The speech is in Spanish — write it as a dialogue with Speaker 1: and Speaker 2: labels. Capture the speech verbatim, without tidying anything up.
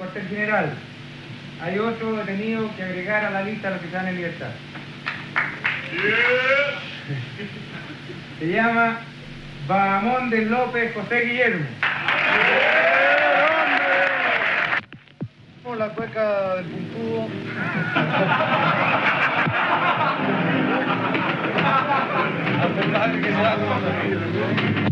Speaker 1: cuartel general. Hay otro detenido que agregar a la lista de los que están en libertad. Se llama Bahamondes López José Guillermo.
Speaker 2: La cueca del puntudo. A pesar de que sea